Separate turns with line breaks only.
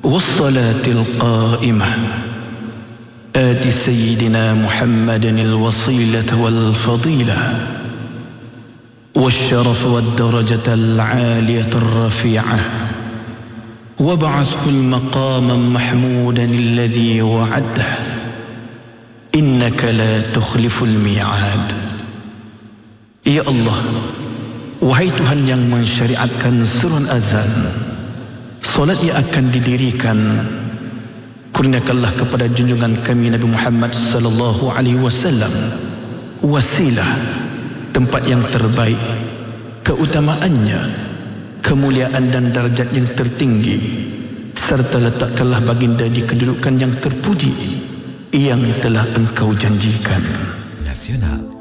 والصلاة القائمة آت سيدنا محمد الوصيلة والفضيلة والشرف والدرجة العالية الرفيعة وابعثه المقام محمودا الذي وعده إنك لا تخلف الميعاد. Ya Allah, wahai Tuhan yang mensyariatkan seruan azan, solat yang akan didirikan, kurniakanlah kepada junjungan kami Nabi Muhammad sallallahu alaihi wasallam wasilah, tempat yang terbaik, keutamaannya, kemuliaan dan darjat yang tertinggi, serta letakkanlah baginda di kedudukan yang terpuji yang telah engkau janjikan.
Nasional